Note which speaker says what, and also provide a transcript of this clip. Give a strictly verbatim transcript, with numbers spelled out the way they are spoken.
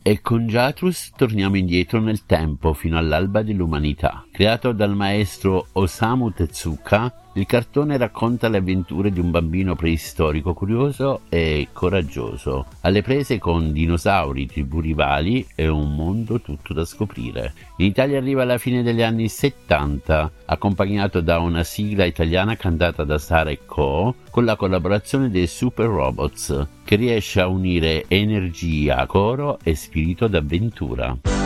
Speaker 1: E con Jatrus torniamo indietro nel tempo, fino all'alba dell'umanità. Creato dal maestro Osamu Tezuka, il cartone racconta le avventure di un bambino preistorico curioso e coraggioso, alle prese con dinosauri, tribù rivali e un mondo tutto da scoprire. In Italia arriva alla fine degli anni settanta, accompagnato da una sigla italiana cantata da Sara e Co, con la collaborazione dei Super Robots, che riesce a unire energia, coro e spirito d'avventura.